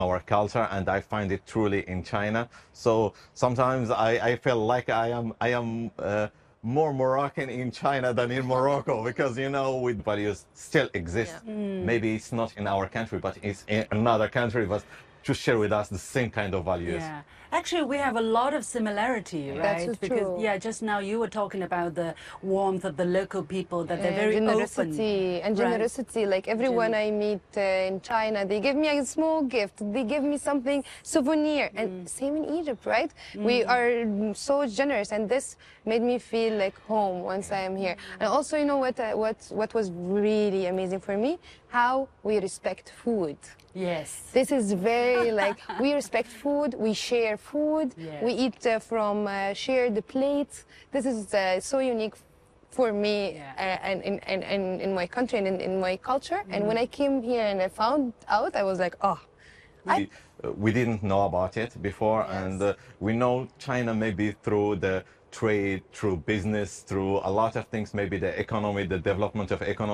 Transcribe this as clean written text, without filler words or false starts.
our culture, and I find it truly in China. So sometimes I feel like I am more Moroccan in China than in Morocco, because with values still exist. Yeah. Maybe it's not in our country, but it's in another country, but to share with us the same kind of values. Yeah, actually, we have a lot of similarity, right? That's Because true. yeah, just now you were talking about the warmth of the local people, that they're very generosity open. and Right. generosity. Like everyone I meet in China, they give me a small gift. They give me something souvenir, and same in Egypt, right? We are so generous, and this made me feel like home once I am here. And also, you know what was really amazing for me? How we respect food. Yes. This is very like we respect food, we share food, Yeah. we eat from shared plates. This is so unique for me and in my country and in my culture. And when I came here and I found out, I was like, oh. We didn't know about it before, and we know China maybe through the trade, through business, through a lot of things, maybe the economy, the development of economy.